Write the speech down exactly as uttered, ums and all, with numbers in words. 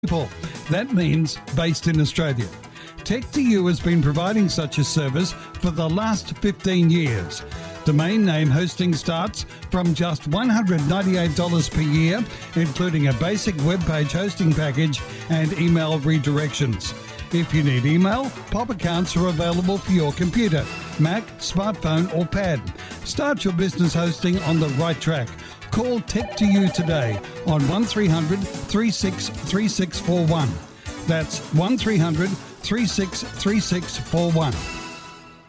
people. That means based in Australia. Tech two U has been providing such a service for the last fifteen years. Domain name hosting starts from just one hundred ninety-eight dollars per year, including a basic web page hosting package and email redirections. If you need email, Pop accounts are available for your computer, Mac, smartphone or pad. Start your business hosting on the right track. Call Tech two U today on one three hundred, three six three six four one. That's one three hundred, three six three six four one.